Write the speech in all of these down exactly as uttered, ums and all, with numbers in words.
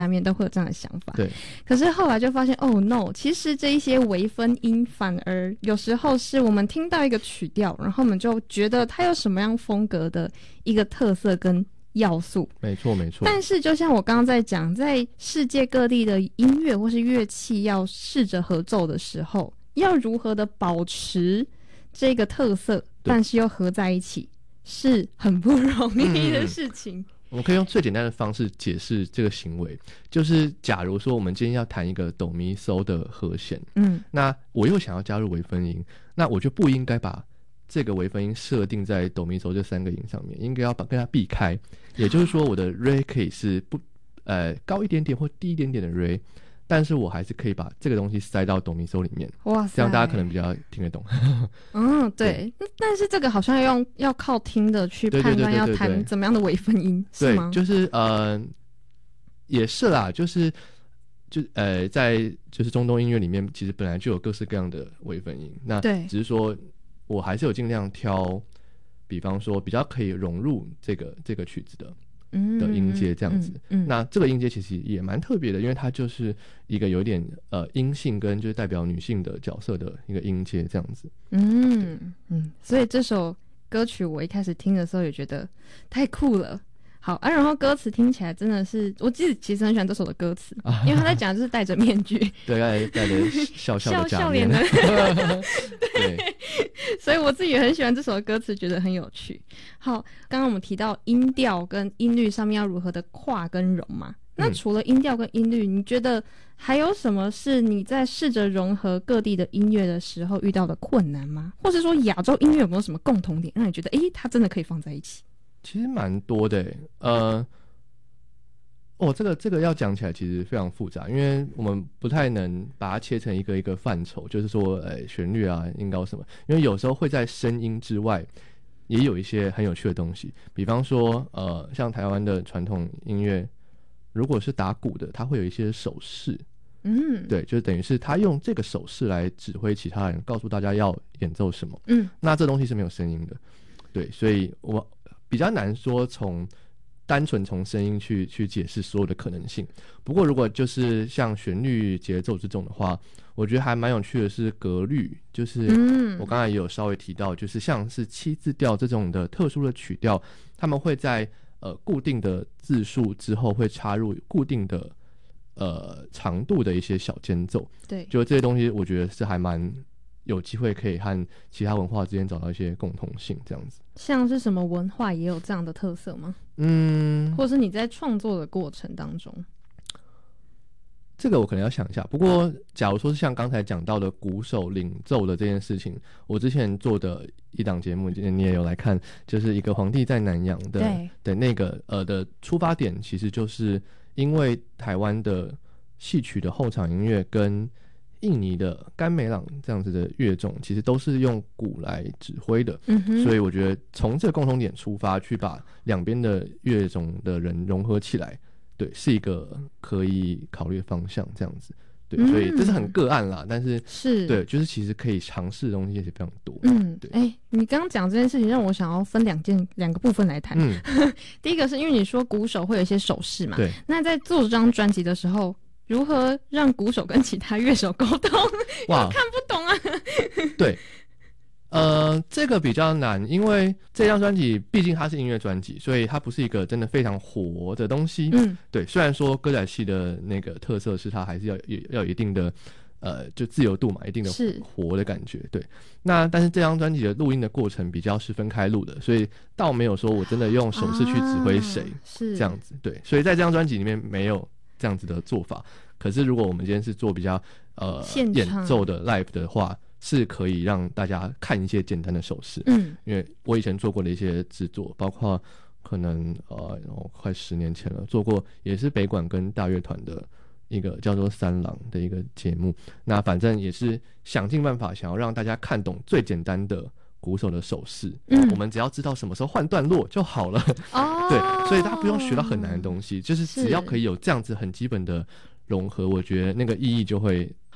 面都会有这样的想法。 对。 可是后来就发现，哦 no， 其实这一些微分音反而有时候是我们听到一个曲调，然后我们就觉得它有什么样风格的一个特色跟要素。 没错没错。 但是就像我刚刚在讲，在世界各地的音乐或是乐器要试着合奏的时候，要如何的保持这个特色，但是又合在一起，是很不容易的事情。嗯， 我们可以用最简单的方式解释这个行为，就是假如说我们今天要弹一个哆咪嗦的和弦，嗯，那我又想要加入微分音，那我就不应该把这个微分音设定在哆咪嗦这三个音上面，应该要把跟它避开。也就是说，我的 re 可以是不呃高一点点或低一点点的 re， 但是我还是可以把这个东西塞到哆咪嗦里面。哇塞，这样大家可能比较听得懂。 嗯，对。但是这个好像要用要靠听的去判断要弹怎么样的微分音，是吗？ 对，就是呃，也是啦，就是就呃，在就是中东音乐里面，其实本来就有各式各样的微分音，那只是说我还是有尽量挑，比方说比较可以融入这个这个曲子的。的音阶这样子，嗯嗯嗯，那这个音阶其实也蛮特别的，因为它就是一个有点呃阴性跟就是代表女性的角色的一个音阶这样子。 嗯嗯，所以这首歌曲我一开始听的时候也觉得太酷了。好啊，然后歌词听起来真的是，我自己其实很喜欢这首的歌词，啊，因为他在讲就是戴着面具， 对，戴着笑笑的假面笑笑脸的，对，所以我自己也很喜欢这首的歌词，觉得很有趣。好，刚刚我们提到音调跟音律上面要如何的跨跟融嘛，那除了音调跟音律，你觉得还有什么是你在试着融合各地的音乐的时候遇到的困难吗？或是说亚洲音乐有没有什么共同点，让你觉得诶它真的可以放在一起？ 其实蛮多的，呃，哦，这个这个要讲起来其实非常复杂，因为我们不太能把它切成一个一个范畴，就是说，呃，旋律啊，音高什么，因为有时候会在声音之外，也有一些很有趣的东西，比方说，呃，像台湾的传统音乐，如果是打鼓的，它会有一些手势，嗯，对，就是等于是他用这个手势来指挥其他人，告诉大家要演奏什么，嗯，那这东西是没有声音的，对，所以我比较难说从单纯从声音去去解释所有的可能性。不过如果就是像旋律节奏这种的话，我觉得还蛮有趣的是格律，就是我刚才也有稍微提到，就是像是七字调这种的特殊的曲调，他们会在呃固定的字数之后会插入固定的呃长度的一些小间奏，对，就这些东西我觉得是还蛮有机会可以和其他文化之间找到一些共同性，这样子。 像是什么文化也有这样的特色吗？嗯，或是你在创作的过程当中， 这个我可能要想一下。不过假如说是像刚才讲到的鼓手领奏的这件事情，我之前做的一档节目你也有来看，就是一个皇帝在南洋的的那个呃的出发点，其实就是因为台湾的戏曲的后场音乐跟印尼的甘美朗这样子的乐种其实都是用鼓来指挥的，嗯哼，所以我觉得从这个共同点出发去把两边的乐种的人融合起来，对，是一个可以考虑的方向这样子，对，嗯，所以这是很个案啦，但是是对，就是其实可以尝试的东西也是非常多， 嗯，对，哎，你刚刚讲这件事情让我想要分两件两个部分来谈，嗯，第一个是因为你说鼓手会有一些手势嘛，对，那在做这张专辑的时候，如何让鼓手跟其他乐手沟通？哇，看不懂啊。 对，呃，这个比较难，因为这张专辑毕竟它是音乐专辑，所以它不是一个真的非常活的东西。嗯，对，虽然说歌仔戏的那个特色是它还是要有要有一定的呃就自由度嘛，一定的活的感觉。对，那但是这张专辑的录音的过程比较是分开录的，所以倒没有说我真的用手势去指挥谁，啊，是这样子。对，所以在这张专辑里面没有这样子的做法，可是如果我们今天是做比较呃演奏的 live 的话，是可以让大家看一些简单的手势。嗯，因为我以前做过的一些制作，包括可能呃快十年前了，做过也是北管跟大乐团的一个叫做三郎的一个节目。那反正也是想尽办法想要让大家看懂最简单的鼓手的手势，嗯，我们只要知道什么时候换段落就好了。哦，对，所以大家不用学到很难的东西，就是只要可以有这样子很基本的融合，我觉得那个意义就会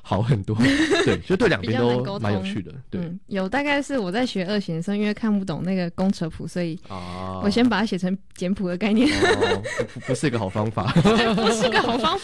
好很多。对，就对两边都比较能沟通蛮有趣的。对， 嗯，有大概是我在学二弦的时候，因为看不懂那个公车谱，所以啊， 我先把它写成简谱的概念， 哦，不不是一个好方法。 不是个好方法。